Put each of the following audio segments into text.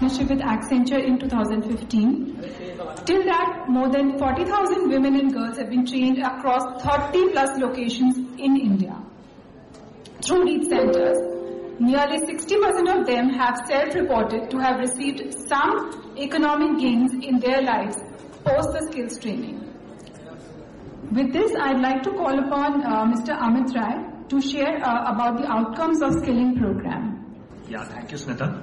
partnership with Accenture in 2015. Till that, more than 40,000 women and girls have been trained across 30 plus locations in India. Through these centers, nearly 60% of them have self-reported to have received some economic gains in their lives post the skills training. With this, I'd like to call upon Mr. Amit Rai to share about the outcomes of skilling program. Yeah, thank you, Smita.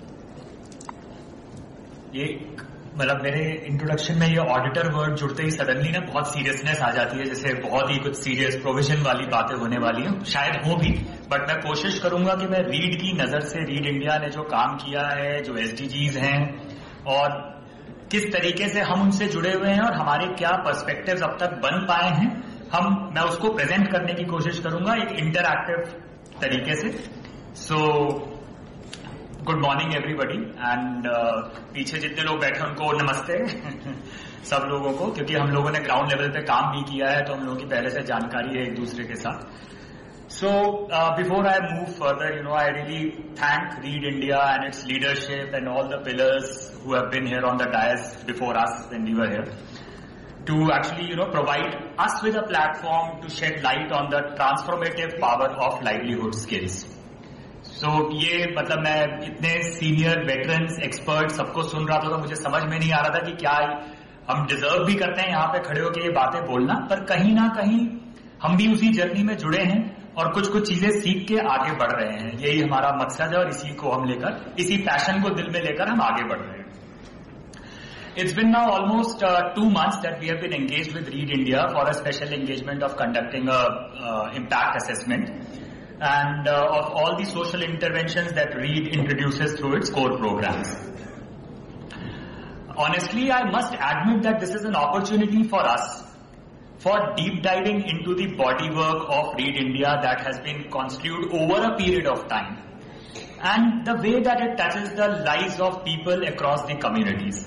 मतलब मेरे introduction में ये auditor word जुड़ते he suddenly ना बहुत seriousness आ जाती है, जैसे बहुत ही कुछ सीरियस प्रोविजन वाली बातें होने वाली हैं, शायद हो भी, बट मैं कोशिश करूंगा कि मैं रीड की नजर से, रीड इंडिया ने जो काम किया है, जो एसडीजीज हैं और किस तरीके से हम उनसे जुड़े हुए हैं और हमारे क्या पर्सपेक्टिव्स अब तक बन पाए हैं, मैं उसको प्रेजेंट करने की कोशिश करूंगा एक इंटरएक्टिव तरीके से. So good morning everybody and पीछे जितने लोग बैठे हैं उनको नमस्ते सब लोगों को, क्योंकि हम लोगों ने ग्राउंड लेवल पे काम भी किया है तो हम लोगों की पहले से जानकारी है एक दूसरे के साथ. So before I move further, I really thank Read India and its leadership and all the pillars who have been here on the dais before us when we were here to actually provide us with a platform to shed light on the transformative power of livelihood skills. So ये मतलब मैं इतने senior veterans expert सबको सुन रहा था तो मुझे समझ में नहीं आ रहा था कि क्या हम डिजर्व भी करते हैं यहाँ पे खड़े होकर ये बातें बोलना, पर कहीं ना कहीं हम भी उसी जर्नी में जुड़े हैं और कुछ कुछ चीजें सीख के आगे बढ़ रहे हैं. यही हमारा मकसद है और इसी को हम लेकर, इसी पैशन को दिल में लेकर हम आगे बढ़ रहे हैं. It's been now almost 2 months that we have been engaged with Read India for a special engagement of conducting a impact assessment and of all the social interventions that Read introduces through its core programs. Honestly, I must admit that this is an opportunity for us for deep diving into the bodywork of Read India that has been construed over a period of time and the way that it touches the lives of people across the communities.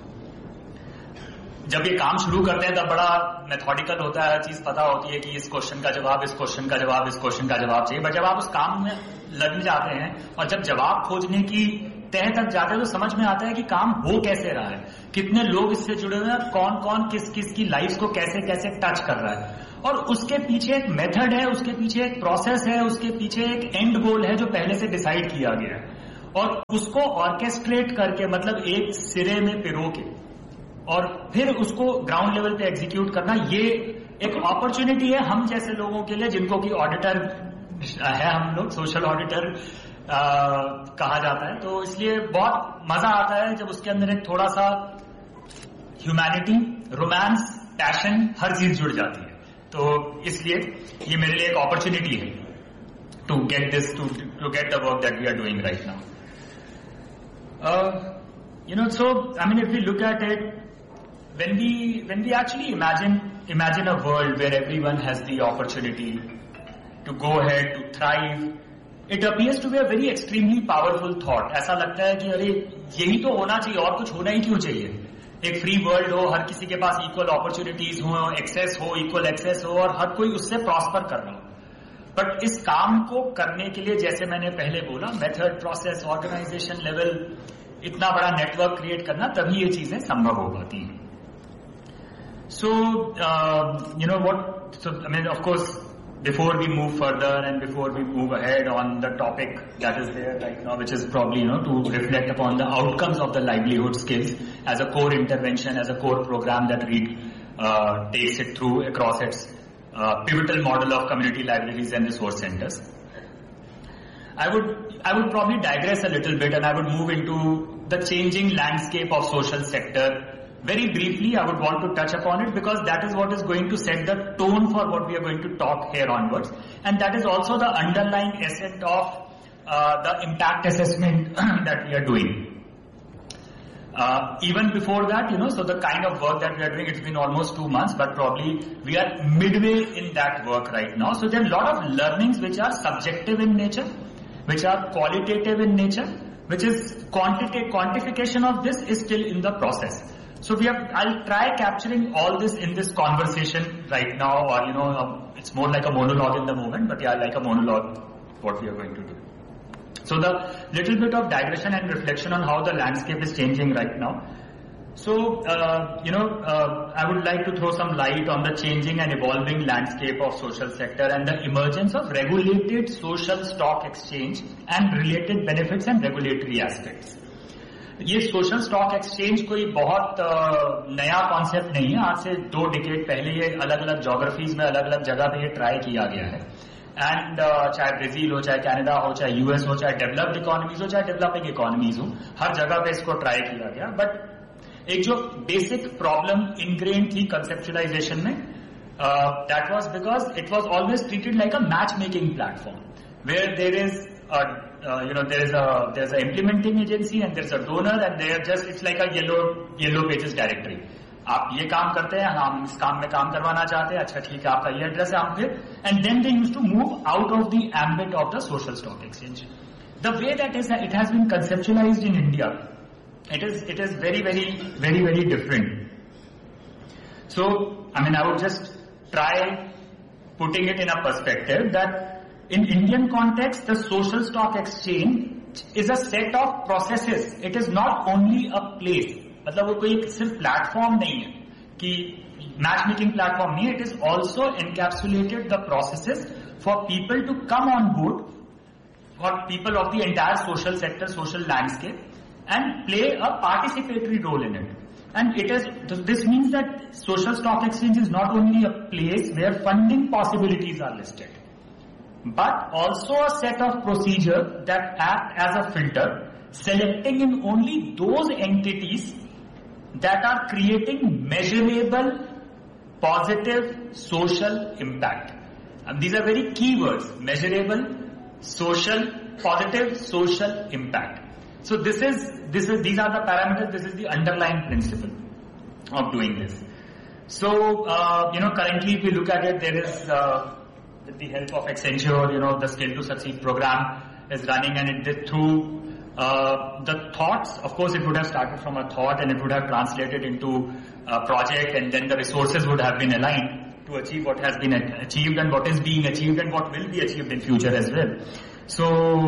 जब ये काम शुरू करते हैं तब बड़ा methodical होता है, हर चीज पता होती है कि इस क्वेश्चन का जवाब, इस क्वेश्चन का जवाब, इस क्वेश्चन का जवाब चाहिए, बट जब आप उस काम में लग जाते हैं और जब जवाब खोजने की तह तक जाते हैं तो समझ में आता है कि काम हो कैसे रहा है, कितने लोग इससे जुड़े हुए हैं और कौन कौन किस किस की लाइफ को कैसे कैसे टच कर रहा है, और उसके पीछे एक मेथड है, उसके पीछे एक प्रोसेस है, उसके पीछे एक एंड गोल है जो पहले से डिसाइड किया गया है, और उसको ऑर्केस्ट्रेट करके मतलब एक सिरे में पिरो के और फिर उसको ग्राउंड लेवल पे एग्जीक्यूट करना, ये एक अपॉर्चुनिटी है हम जैसे लोगों के लिए जिनको कि ऑडिटर है, हम लोग सोशल ऑडिटर कहा जाता है. तो इसलिए बहुत मजा आता है जब उसके अंदर एक थोड़ा सा ह्यूमैनिटी, रोमांस, पैशन, हर चीज जुड़ जाती है. तो इसलिए ये मेरे लिए एक अपॉर्चुनिटी है to get this, to get the work that we are doing right now. So I mean, if we look at it, when we actually imagine a world where everyone has the opportunity to go ahead, to thrive, it appears to be a very extremely powerful thought. ऐसा लगता है कि अरे यही तो होना चाहिए और कुछ होना ही क्यों चाहिए. एक फ्री वर्ल्ड हो, हर किसी के पास इक्वल अपॉर्चुनिटीज हो, एक्सेस हो, इक्वल एक्सेस हो और हर कोई उससे प्रॉस्पर कर रहा हो. बट इस काम को करने के लिए, जैसे मैंने पहले बोला, मेथड, प्रोसेस, ऑर्गेनाइजेशन लेवल, इतना बड़ा नेटवर्क क्रिएट करना, तभी ये चीजें संभव हो पाती हैं. So, I mean, of course, before we move further and before we move ahead on the topic that is there right now, which is probably, to reflect upon the outcomes of the livelihood skills as a core intervention, as a core program that Read takes it through across its pivotal model of community libraries and resource centers. I would probably digress a little bit and I would move into the changing landscape of social sector. Very briefly, I would want to touch upon it because that is what is going to set the tone for what we are going to talk here onwards. And that is also the underlying essence of the impact assessment that we are doing. Even before that, so the kind of work that we are doing, it's been almost 2 months, but probably we are midway in that work right now. So there are a lot of learnings which are subjective in nature, which are qualitative in nature, which is quantification of this is still in the process. So I'll try capturing all this in this conversation right now, or it's more like a monologue in the moment, but yeah, like a monologue, what we are going to do. So the little bit of digression and reflection on how the landscape is changing right now. So, I would like to throw some light on the changing and evolving landscape of social sector and the emergence of regulated social stock exchange and related benefits and regulatory aspects. ये social stock exchange कोई बहुत नया concept नहीं है. आज से 2 decade पहले ये अलग अलग ज्योग्राफीज में अलग अलग जगह पे ये ट्राई किया गया है. एंड चाहे ब्राजील हो, चाहे कनाडा हो, चाहे यूएस हो, चाहे डेवलप्ड इकोनॉमीज हो, चाहे डेवलपिंग इकोनॉमीज हो, हर जगह पे इसको ट्राई किया गया. बट एक जो बेसिक प्रॉब्लम इनग्रेन थी कंसेप्चुलाइजेशन में, that was because it was always treated like a match making platform where there is there's a implementing agency and there's a donor and they are just, it's like a yellow pages directory. आप ये काम करते हैं, हम इस काम में काम करवाना चाहते हैं, अच्छा ठीक है आपका ये एड्रेस है, हम फिर, and then they used to move out of the ambit of the social stock exchange. The way that it has been conceptualized in India, it is very different. So, I would just try putting it in a perspective that in Indian context, the social stock exchange is a set of processes. It is not only a place. मतलब वो कोई सिर्फ platform नहीं है कि match making platform नहीं है. It is also encapsulated the processes for people to come on board, for people of the entire social sector, social landscape, and play a participatory role in it. And this means that social stock exchange is not only a place where funding possibilities are listed, but also a set of procedures that act as a filter, selecting in only those entities that are creating measurable, positive social impact. And these are very key words: measurable, social, positive social impact. So these are the parameters. This is the underlying principle of doing this. So currently, if we look at it, there is with the help of Accenture, the Skill to Succeed program is running, and it did through the thoughts. Of course, it would have started from a thought, and it would have translated into a project, and then the resources would have been aligned to achieve what has been achieved and what is being achieved and what will be achieved in future as well. So,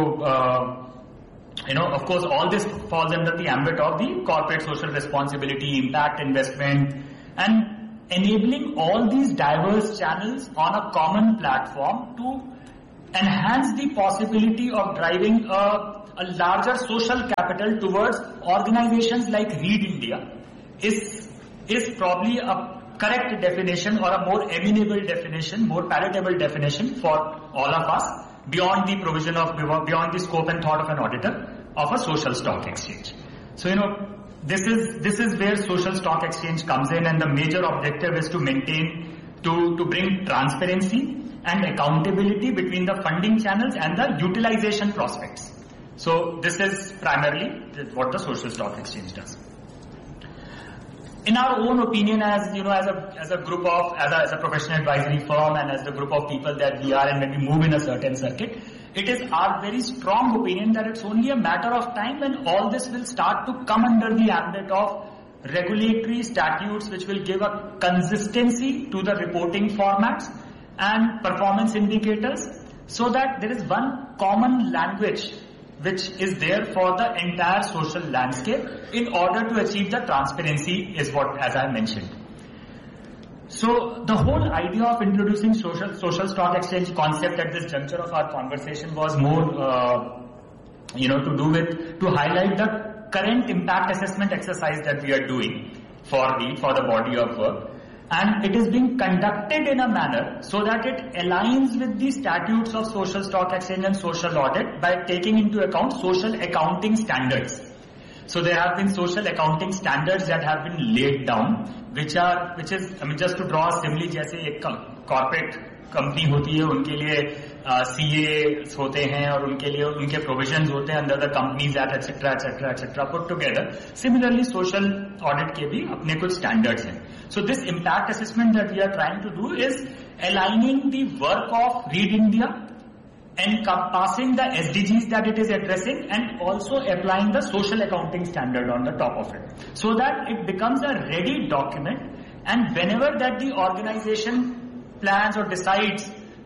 of course, all this falls under the ambit of the corporate social responsibility, impact investment, and enabling all these diverse channels on a common platform to enhance the possibility of driving a larger social capital towards organizations like Read India is probably a correct definition or a more amenable definition, more palatable definition for all of us beyond the provision of, beyond the scope and thought of an auditor of a social stock exchange. So, this is where social stock exchange comes in, and the major objective is to maintain, to bring transparency and accountability between the funding channels and the utilization prospects. So this is primarily what the social stock exchange does. In our own opinion, as a group of, as a professional advisory firm and as the group of people that we are, and when we move in a certain circuit, it is our very strong opinion that it's only a matter of time when all this will start to come under the ambit of regulatory statutes which will give a consistency to the reporting formats and performance indicators, so that there is one common language which is there for the entire social landscape in order to achieve the transparency is what, as I mentioned. So the whole idea of introducing social stock exchange concept at this juncture of our conversation was more, to highlight the current impact assessment exercise that we are doing for the body of work. And it is being conducted in a manner so that it aligns with the statutes of social stock exchange and social audit by taking into account social accounting standards. So there have been social accounting standards that have been laid down, which is, just to draw a simile, जैसे एक corporate company होती है, उनके लिए CA होते हैं और उनके लिए उनके provisions होते हैं under the Companies Act, etc. put together. Similarly, social audit के भी अपने कुछ standards हैं. So this impact assessment that we are trying to do is aligning the work of Read India, encompassing the SDGs that it is addressing, and also applying the social accounting standard on the top of it, so that it becomes a ready document, and whenever that the organization plans or decides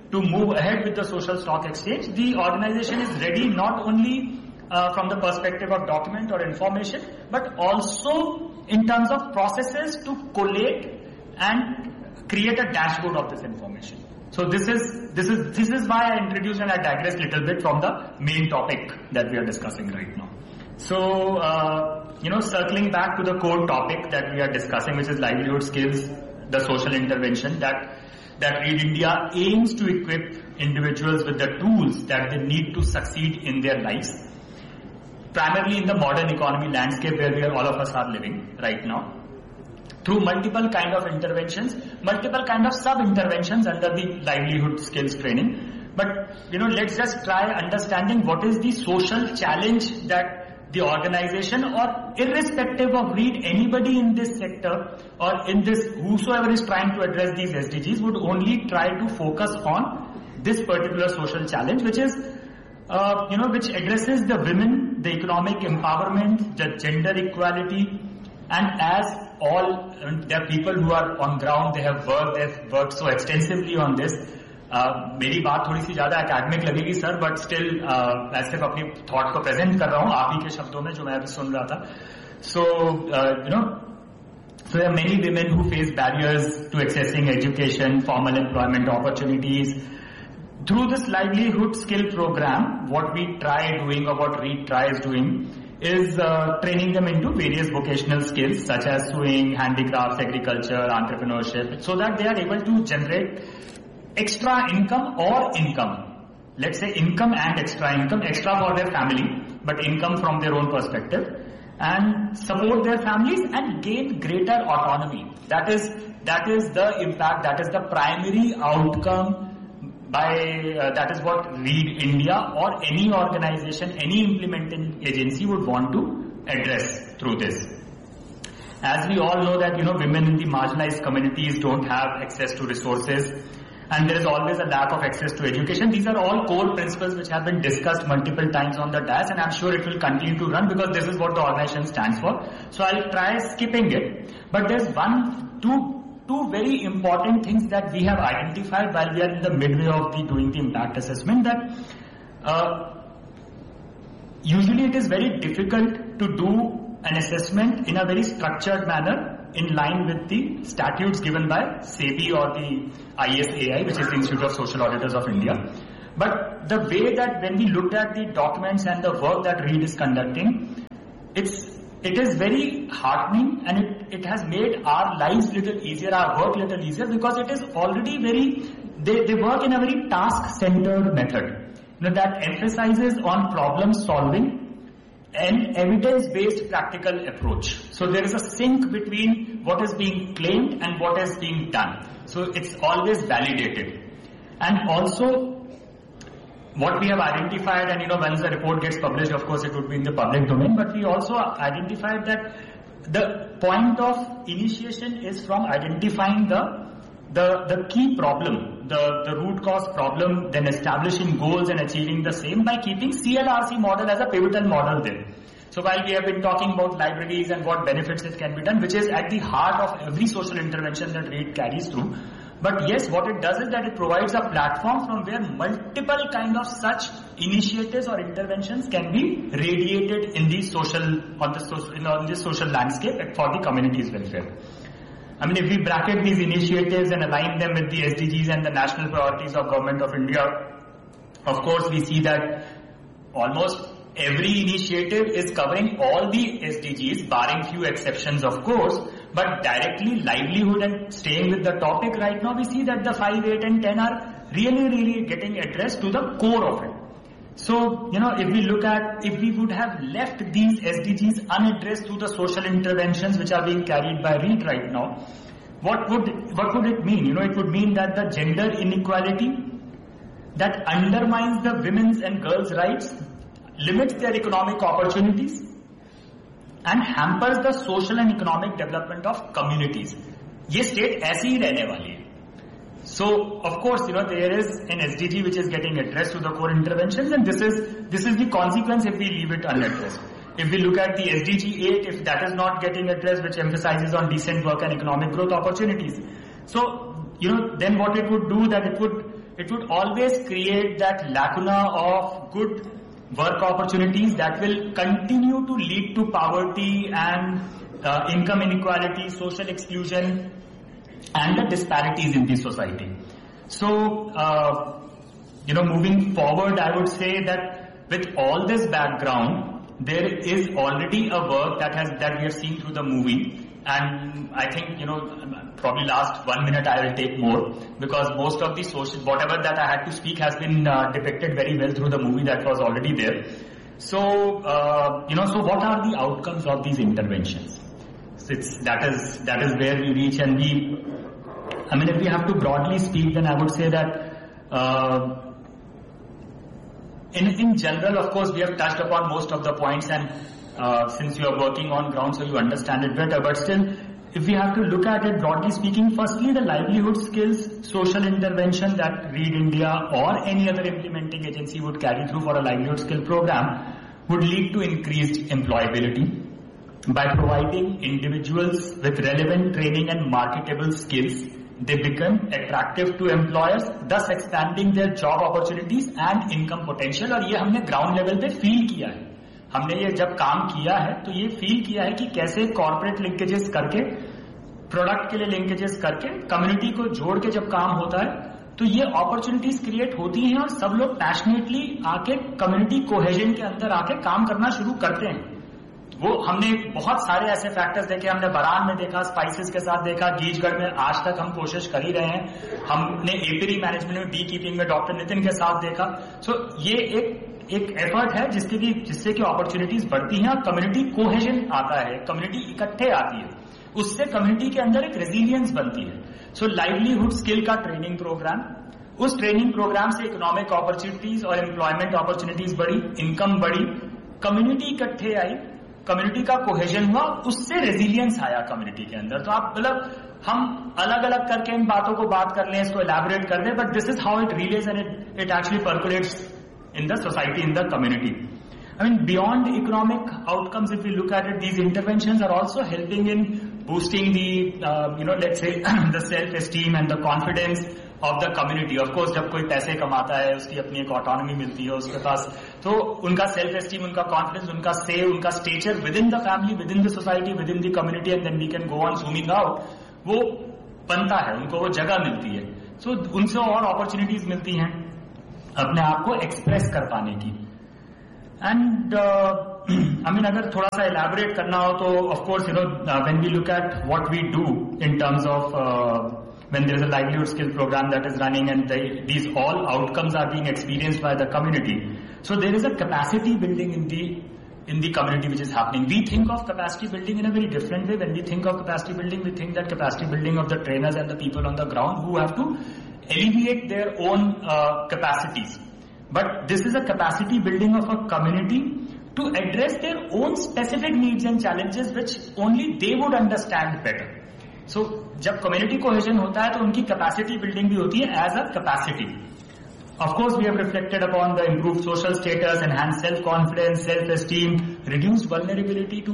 to move ahead with the social stock exchange, the organization is ready not only from the perspective of document or information, but also in terms of processes to collate and create a dashboard of this information. So this is why I introduced and I digressed a little bit from the main topic that we are discussing right now. So, circling back to the core topic that we are discussing, which is livelihood skills, the social intervention that READ India aims to equip individuals with the tools that they need to succeed in their lives, primarily in the modern economy landscape where all of us are living right now, through multiple kind of interventions, multiple kind of sub-interventions under the livelihood skills training. But, let's just try understanding what is the social challenge that the organization, or irrespective of READ, anybody in this sector or in this, whosoever is trying to address these SDGs would only try to focus on this particular social challenge, which is, which addresses the women, the economic empowerment, the gender equality, and as all, there are people who are on ground, they've worked so extensively on this. मेरी बात थोड़ी सी ज्यादा academic लगेगी sir, but still मैं सिर्फ अपनी thought को present कर रहा हूँ आप ही के शब्दों में जो मैं अभी सुन रहा था. So there are many women who face barriers to accessing education, formal employment opportunities. Through this livelihood skill program, what we try doing, or what READ tries doing, is training them into various vocational skills such as sewing, handicrafts, agriculture, entrepreneurship, so that they are able to generate extra income or income. Let's say income and extra income, extra for their family, but income from their own perspective, and support their families and gain greater autonomy. That is the impact, that is the primary outcome that is what READ India or any organization, any implementing agency would want to address through this. As we all know that, women in the marginalized communities don't have access to resources, and there is always a lack of access to education. These are all core principles which have been discussed multiple times on the dais, and I'm sure it will continue to run because this is what the organization stands for. So I'll try skipping it. But there's two very important things that we have identified while we are in the midway of doing the impact assessment, that usually it is very difficult to do an assessment in a very structured manner in line with the statutes given by SEBI or the ISAI, which is the Institute of Social Auditors of India. But the way that when we looked at the documents and the work that READ is conducting, it is very heartening, and it has made our lives little easier, our work little easier, because it is already they work in a very task-centered method, that emphasizes on problem solving and evidence-based practical approach. So there is a sync between what is being claimed and what is being done. So it's always validated. And also, what we have identified, and once the report gets published, of course it would be in the public domain, but we also identified that the point of initiation is from identifying the key problem, the root cause problem, then establishing goals and achieving the same by keeping CLRC model as a pivotal model there. So while we have been talking about libraries and what benefits it can be done, which is at the heart of every social intervention that READ carries through, but yes, what it does is that it provides a platform from where multiple kind of such initiatives or interventions can be radiated in the on this social landscape for the community's welfare. I mean, if we bracket these initiatives and align them with the SDGs and the national priorities of Government of India, of course we see that almost every initiative is covering all the SDGs, barring few exceptions of course, but directly livelihood and staying with the topic right now, we see that the 5, 8 and 10 are really getting addressed to the core of it. So, if we would have left these SDGs unaddressed through the social interventions which are being carried by READ right now, what would it mean? It would mean that the gender inequality that undermines the women's and girls' rights, limits their economic opportunities, and hampers the social and economic development of communities. ये state ऐसी ही रहने वाली है. So, of course, there is an SDG which is getting addressed to the core interventions, and this is the consequence if we leave it unaddressed. If we look at the SDG 8, if that is not getting addressed, which emphasizes on decent work and economic growth opportunities. So, then what it would do, that it would always create that lacuna of good work opportunities that will continue to lead to poverty and income inequality, social exclusion, and the disparities in the society. So, moving forward, I would say that with all this background, there is already a work that we have seen through the movie. And I think, probably last 1 minute I will take more, because most of the social, whatever that I had to speak has been depicted very well through the movie that was already there. So, so what are the outcomes of these interventions? That is where we reach, and if we have to broadly speak, then I would say that in general, of course, we have touched upon most of the points, and since you are working on ground, so you understand it better. But still, if we have to look at it broadly speaking, firstly, the livelihood skills social intervention that READ India or any other implementing agency would carry through for a livelihood skill program would lead to increased employability by providing individuals with relevant training and marketable skills. They become attractive to employers, thus expanding their job opportunities and income potential. और ये हमने ground level पे feel किया है. हमने ये जब काम किया है तो ये फील किया है कि कैसे कॉर्पोरेट लिंकेजेस करके, प्रोडक्ट के लिए लिंकेजेस करके, कम्युनिटी को जोड़ के जब काम होता है तो ये अपॉर्चुनिटीज क्रिएट होती हैं और सब लोग पैशनेटली आके कम्युनिटी कोहेजन के अंदर आके काम करना शुरू करते हैं. वो हमने बहुत सारे ऐसे फैक्टर्स देखे. हमने बरान में देखा, स्पाइसेस के साथ देखा, गीजगढ़ में आज तक हम कोशिश कर ही रहे हैं. हमने एपीरी मैनेजमेंट में, बी कीपिंग में डॉक्टर नितिन के साथ देखा. सो ये एक एफर्ट है जिससे कि अपॉर्चुनिटीज बढ़ती हैं और कम्युनिटी कोहेजन आता है, कम्युनिटी इकट्ठे आती है. उससे कम्युनिटी के अंदर एक रेजिलियंस बनती है. सो लाइवलीहुड स्किल का ट्रेनिंग प्रोग्राम, उस ट्रेनिंग प्रोग्राम से इकोनॉमिक अपॉर्चुनिटीज और एम्प्लॉयमेंट अपॉर्चुनिटीज बढ़ी, इनकम बढ़ी, कम्युनिटी इकट्ठे आई, कम्युनिटी का कोहेजन हुआ, उससे रेजिलियंस आया कम्युनिटी के अंदर. तो आप हम अलग अलग करके इन बातों को बात कर लें, इसको एलैबोरेट कर दें, but this is how it release and it actually percolates in the society, in the community. Beyond economic outcomes, if we look at it, these interventions are also helping in boosting the, let's say, the self-esteem and the confidence of the community. Of course, जब कोई पैसे कमाता है, उसकी अपनी एक autonomy मिलती है उसके पास, तो उनका self-esteem, उनका confidence, उनका say, उनका stature within the family, within the society, within the community, and then we can go on zooming out, वो बनता है, उनको वो जगह मिलती है. So, उनसे और opportunities मिलती हैं अपने आप को एक्सप्रेस कर पाने की. एंड अगर थोड़ा सा एलैबोरेट करना हो तो of course when we look at what we do in terms of when there is a livelihood skill programme that is running and these all outcomes are being experienced by the community. So there is a capacity building in the community which is happening. We think of capacity building in a very different way. When we think of capacity building, we think that capacity building of the trainers and the people on the ground who have to alleviate their own capacities. But this is a capacity building of a community to address their own specific needs and challenges which only they would understand better. So, जब community cohesion होता है तो उनकी capacity building भी होती है as a capacity. Of course, we have reflected upon the improved social status, enhanced self-confidence, self-esteem, reduced vulnerability to,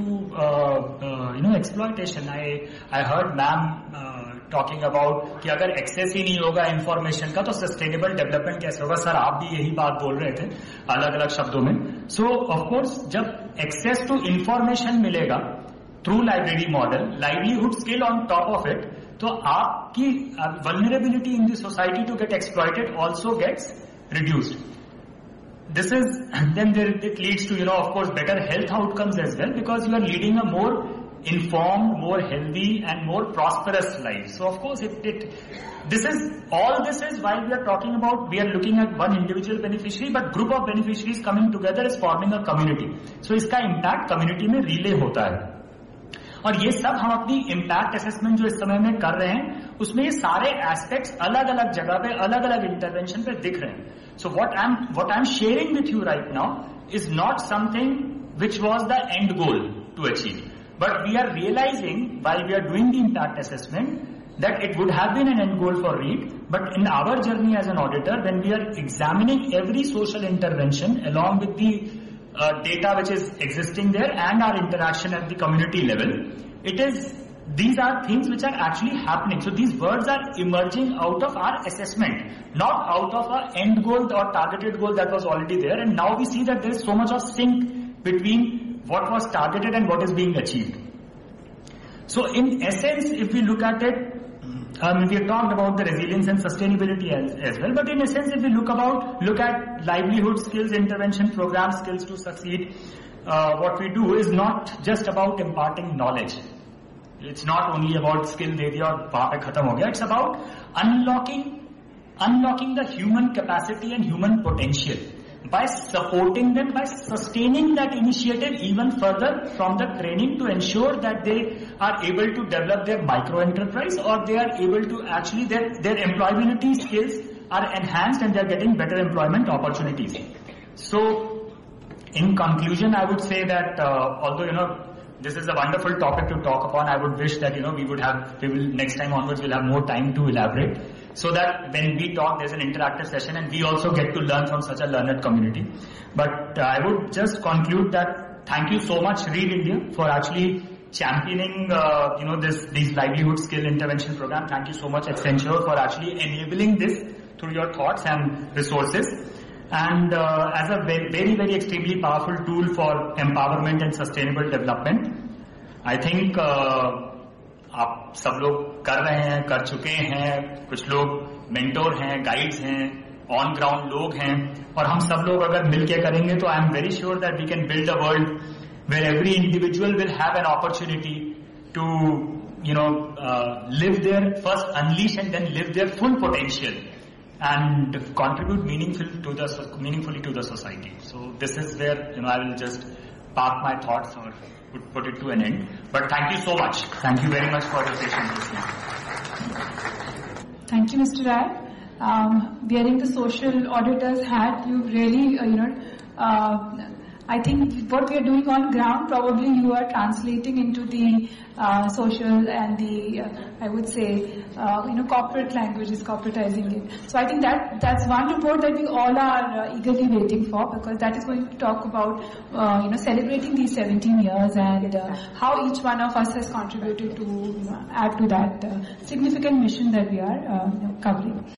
exploitation. I heard ma'am talking about कि अगर एक्सेस ही नहीं होगा इंफॉर्मेशन का तो सस्टेनेबल डेवलपमेंट कैसे होगा. सर आप भी यही बात बोल रहे थे अलग अलग शब्दों में. सो ऑफ कोर्स जब एक्सेस टू इंफॉर्मेशन मिलेगा through library model, livelihood skill on top of it, तो आपकी vulnerability in the society to get exploited also gets reduced. This is, then it leads to, of course, better health outcomes as well, because you are leading a more informed, more healthy and more prosperous life. So of course this is while we are talking about, we are looking at one individual beneficiary, but group of beneficiaries coming together is forming a community. So इसका impact community में relay होता है. और ये सब हम अपनी impact assessment जो इस समय में कर रहे हैं उसमें ये सारे एस्पेक्ट्स अलग अलग जगह पे अलग अलग इंटरवेंशन पे दिख रहे हैं. So what I am sharing with you right now is not something which was the end goal to achieve, but we are realising while we are doing the impact assessment that it would have been an end goal for READ, but in our journey as an auditor, when we are examining every social intervention along with the data which is existing there and our interaction at the community level, it is these are things which are actually happening. So these words are emerging out of our assessment, not out of our end goal or targeted goal that was already there. And now we see that there is so much of sync between what was targeted and what is being achieved. So in essence, if we look at it, we have talked about the resilience and sustainability as well, but in essence, if we look at livelihood skills, intervention program skills to succeed, what we do is not just about imparting knowledge. It's not only about skill de diya aur wahan pe khatam ho gaya. It's about unlocking the human capacity and human potential by supporting them, by sustaining that initiative even further from the training to ensure that they are able to develop their micro enterprise, or they are able to actually their employability skills are enhanced and they are getting better employment opportunities. So in conclusion, I would say that although this is a wonderful topic to talk upon, I would wish that we will next time onwards we'll have more time to elaborate, so that when we talk there's an interactive session and we also get to learn from such a learned community. But I would just conclude that thank you so much Read India for actually championing these livelihood skill intervention program. Thank you so much Accenture for actually enabling this through your thoughts and resources. And as a very, very, very extremely powerful tool for empowerment and sustainable development, I think आप सब लोग कर रहे हैं, कर चुके हैं, कुछ लोग मेंटोर हैं, गाइड्स हैं, ऑन ग्राउंड लोग हैं, और हम सब लोग अगर मिलके करेंगे तो I am very sure that we can build a world where every individual will have an opportunity to live their first unleash and then live their full potential and contribute meaningfully to the society. So this is where I will just park my thoughts or put it to an end. But thank you so much. Thank you very much for your patience listening. Thank you, Mr. Rai. Wearing the social auditor's hat, you really, I think what we are doing on ground, probably you are translating into the social and the, I would say, corporate languages, corporatizing it. So I think that's one report that we all are eagerly waiting for, because that is going to talk about, celebrating these 17 years and how each one of us has contributed to add to that significant mission that we are covering.